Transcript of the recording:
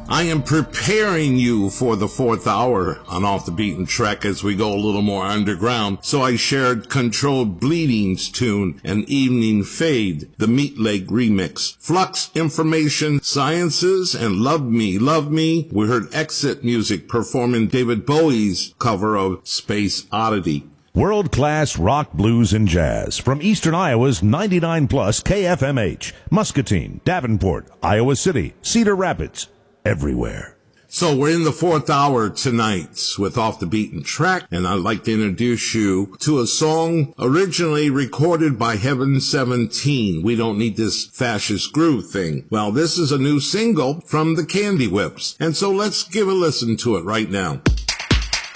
I am preparing you for the fourth hour on Off the Beaten Track as we go a little more underground. So I shared Controlled Bleeding's tune, An Evening Fade, the Meat Leg remix, Flux, Information, Sciences, and Love Me, Love Me. We heard Exit Music performing David Bowie's cover of Space Oddity. World-class rock, blues, and jazz from Eastern Iowa's 99 plus KFMH, Muscatine, Davenport, Iowa City, Cedar Rapids, everywhere. So we're in the fourth hour tonight with Off the Beaten Track, and I'd like to introduce you to a song originally recorded by Heaven 17. We don't need this fascist groove thing. Well, this is a new single from the Candy Whips, and so let's give a listen to it right now.